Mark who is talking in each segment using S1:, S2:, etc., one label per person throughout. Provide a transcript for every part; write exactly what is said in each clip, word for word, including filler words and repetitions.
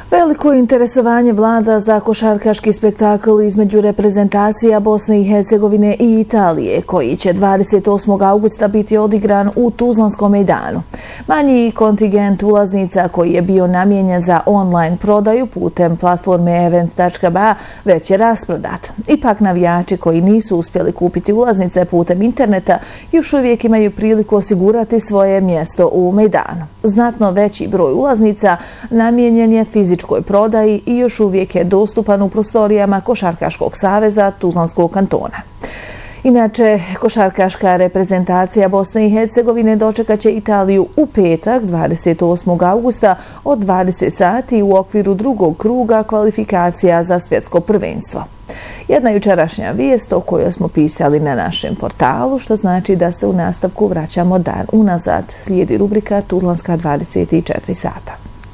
S1: Veliko interesovanje vlada za košarkaški spektakl između reprezentacija Bosne i Hercegovine i Italije, koji će dvadeset osmog augusta biti odigran u Tuzlanskom mejdanu. Manji kontingent ulaznica koji je bio namijenjen za online prodaju putem platforme event tačka ba već je rasprodat. Ipak navijači koji nisu uspjeli kupiti ulaznice putem interneta još uvijek imaju priliku osigurati svoje mjesto u mejdanu. Znatno veći broj ulaznica namijenjen je fizičkoj prodaji i još uvijek je dostupan u prostorijama Košarkaškog saveza Tuzlanskog kantona. Inače, košarkaška reprezentacija Bosne i Hercegovine dočekat će Italiju u petak, dvadeset osmog augusta od dvadeset sati u okviru drugog kruga kvalifikacija za svjetsko prvenstvo. Jedna jučerašnja vijest o kojoj smo pisali na našem portalu, što znači da se u nastavku vraćamo dan unazad. Slijedi rubrika Tuzlanska dvadeset četiri sata.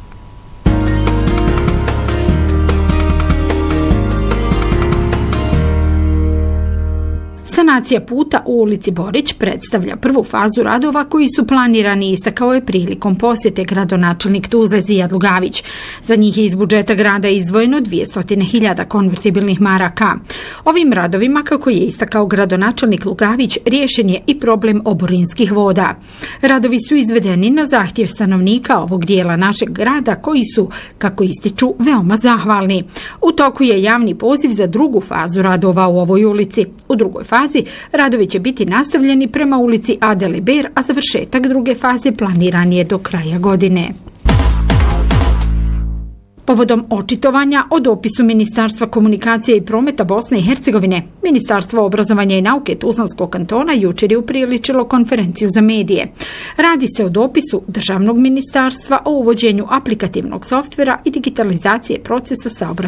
S2: Sanacija puta u ulici Borić predstavlja prvu fazu radova koji su planirani, istakao je prilikom posjete gradonačelnik Tuzle Zijad Lugavić. Za njih je iz budžeta grada izdvojeno dvjesto hiljada konvertibilnih maraka. Ovim radovima, kako je istakao gradonačelnik Lugavić, riješen je i problem oborinskih voda. Radovi su izvedeni na zahtjev stanovnika ovog dijela našeg grada koji su, kako ističu, veoma zahvalni. U toku je javni poziv za drugu fazu radova u ovoj ulici. U drugoj fazi radovi će biti nastavljeni prema ulici Adele Ber, a završetak druge faze planiran je do kraja godine. Povodom očitovanja o dopisu Ministarstva komunikacije i prometa Bosne i Hercegovine, Ministarstvo obrazovanja i nauke Tuzlanskog kantona jučer je upriličilo konferenciju za medije. Radi se o dopisu Državnog ministarstva o uvođenju aplikativnog softvera i digitalizacije procesa saobraćaja